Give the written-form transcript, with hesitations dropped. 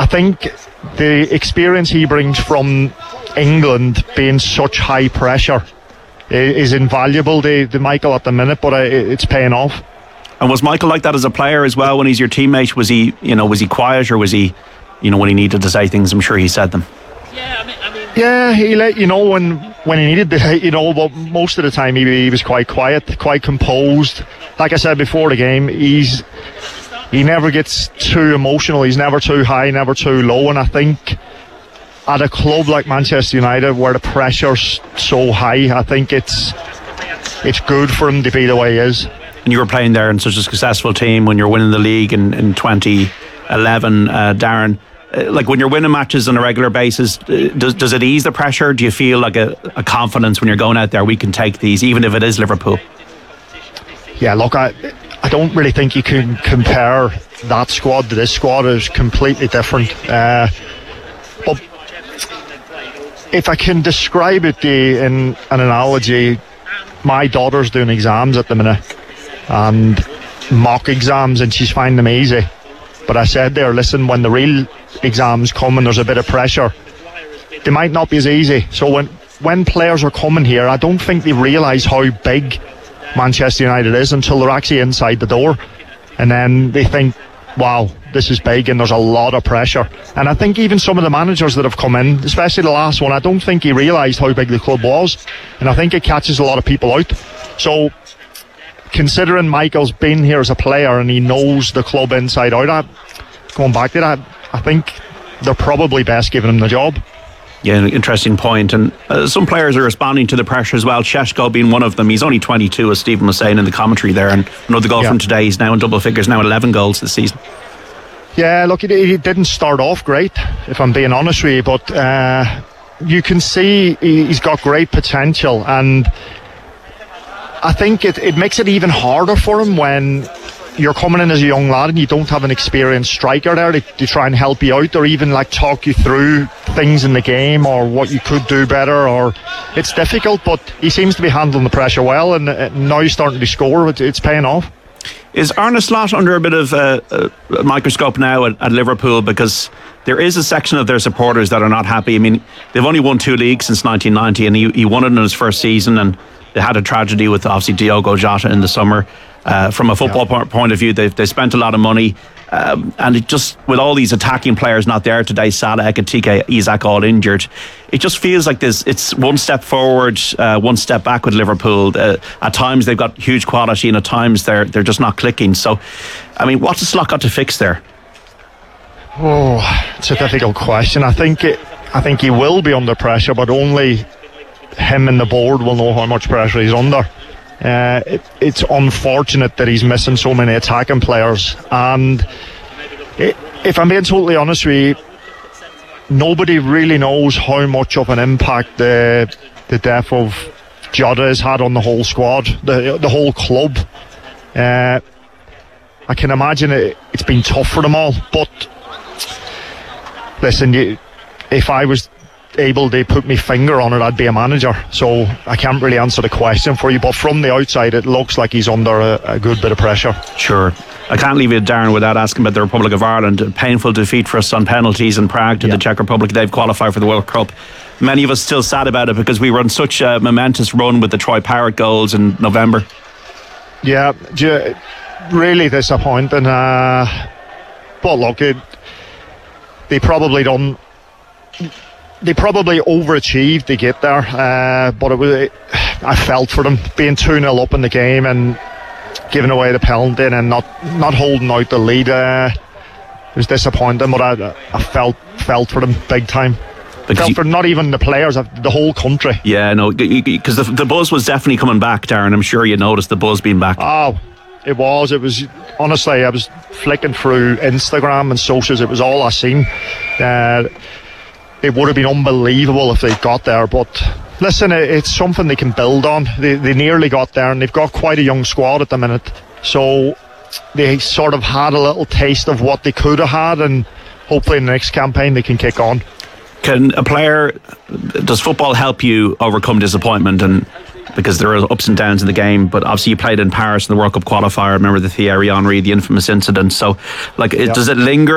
think the experience he brings from England, being such high pressure, is invaluable to Michael at the minute, but it's paying off. And was Michael like that as a player as well when he's your teammate? Was he quiet, or was he, when he needed to say things, I'm sure he said them? Yeah, he let you know when he needed to, but most of the time he was quite quiet, quite composed. Like I said before the game, he never gets too emotional. He's never too high, never too low. And I think at a club like Manchester United, where the pressure's so high, I think it's good for him to be the way he is. And you were playing there in such a successful team when you're winning the league in 2011, Darren. Like when you're winning matches on a regular basis, does it ease the pressure? Do you feel like a confidence when you're going out there, we can take these, even if it is Liverpool? Yeah, look, I don't really think you can compare that squad to this squad. It's completely different. But if I can describe it in an analogy, my daughter's doing exams at the minute, and mock exams, and she's finding them easy. But I said there, listen, when the real exams come and there's a bit of pressure, they might not be as easy. So when players are coming here, I don't think they realise how big Manchester United is until they're actually inside the door. And then they think, wow, this is big, and there's a lot of pressure. And I think even some of the managers that have come in, especially the last one, I don't think he realised how big the club was. And I think it catches a lot of people out. So considering Michael's been here as a player and he knows the club inside out, going back to that, I think they're probably best giving him the job. Yeah, interesting point. And some players are responding to the pressure as well. Šeško being one of them. He's only 22, as Stephen was saying in the commentary there, and another goal from today. He's now in double figures, now 11 goals this season. Yeah, look, he didn't start off great, if I'm being honest with you, but you can see he's got great potential, and I think it makes it even harder for him when you're coming in as a young lad and you don't have an experienced striker there to try and help you out, or even like talk you through things in the game or what you could do better. Or it's difficult, but he seems to be handling the pressure well, and now he's starting to score. It's paying off. Is Arne Slot under a bit of a microscope now at Liverpool, because there is a section of their supporters that are not happy? I mean, they've only won 2 leagues since 1990, and he won it in his first season, and they had a tragedy with obviously Diogo Jota in the summer. From a football point of view, they spent a lot of money, and it just, with all these attacking players not there today, Salah, Ekitike, Isak all injured, it just feels like it's one step forward, one step back with Liverpool. At times they've got huge quality, and at times they're just not clicking. So, I mean, what's the Slot got to fix there? Oh, it's a difficult question. I think he will be under pressure, but only him and the board will know how much pressure he's under. It's unfortunate that he's missing so many attacking players, and if I'm being totally honest with you, nobody really knows how much of an impact the death of Jota has had on the whole squad, the whole club. I can imagine it's been tough for them all, but listen, if I was able to put my finger on it, I'd be a manager, so I can't really answer the question for you, but from the outside it looks like he's under a good bit of pressure. Sure. I can't leave it, Darren, without asking about the Republic of Ireland. A painful defeat for us on penalties in Prague to the Czech Republic. They've qualified for the World Cup. Many of us still sad about it because we were on such a momentous run with the Troy Parrott goals in November. Yeah, really disappointing, but look, they probably overachieved to get there, but I felt for them being 2-0 up in the game and giving away the penalty and not holding out the lead. It was disappointing, but I felt for them big time. Felt for not even the players, the whole country. Yeah, no, because the buzz was definitely coming back, Darren. I'm sure you noticed the buzz being back. Oh, it was honestly, I was flicking through Instagram and socials. It was all I seen. It would have been unbelievable if they got there, but listen, it's something they can build on. They nearly got there, and they've got quite a young squad at the minute, so they sort of had a little taste of what they could have had, and hopefully in the next campaign they can kick on. Does football help you overcome disappointment? And because there are ups and downs in the game, but obviously you played in Paris in the World Cup qualifier. I remember the Thierry Henry, the infamous incident. So, does it linger?